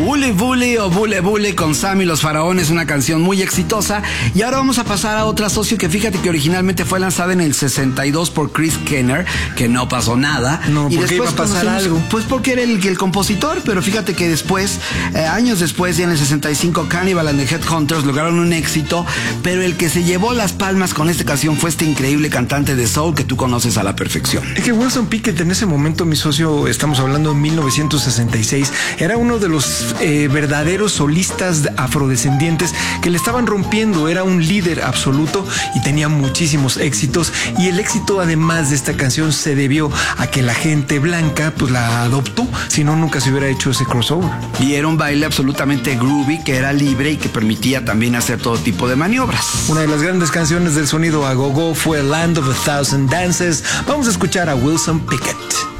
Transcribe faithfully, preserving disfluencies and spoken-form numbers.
Uli Bully o Bule Bule con Sam y los Faraones, una canción muy exitosa. Y ahora vamos a pasar a otra, socio, que fíjate que originalmente fue lanzada en el sesenta y dos por Chris Kenner, que no pasó nada. No, y ¿por qué iba a pasar algo? Pues porque era el, el compositor, pero fíjate que después, eh, años después, ya en el sesenta y cinco, Cannibal and the Headhunters lograron un éxito, pero el que se llevó las palmas con esta canción fue este increíble cantante de soul que tú conoces a la perfección. Es que Wilson Pickett en ese momento, mi socio, estamos hablando de mil novecientos sesenta y seis, era uno de los eh, verdaderos solistas afrodescendientes que le estaban rompiendo. Era un líder absoluto y tenía muchísimos éxitos, y el éxito además de esta canción se debió a que la gente blanca pues la adoptó, si no nunca se hubiera hecho ese crossover. Y era un baile absolutamente groovy, que era libre y que permitía también hacer todo tipo de maniobras. Una de las grandes canciones del sonido a go-go fue Land of a Thousand Dances. Vamos a escuchar a Wilson Pickett.